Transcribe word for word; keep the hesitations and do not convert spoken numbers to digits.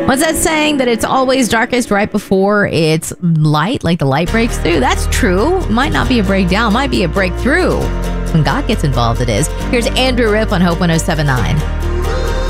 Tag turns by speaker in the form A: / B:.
A: What's that saying that it's always darkest right before it's light, like the light breaks through? That's true. Might not be a breakdown, might be a breakthrough. When God gets involved, it is. Here's Andrew Ripp on Hope one oh seven point nine.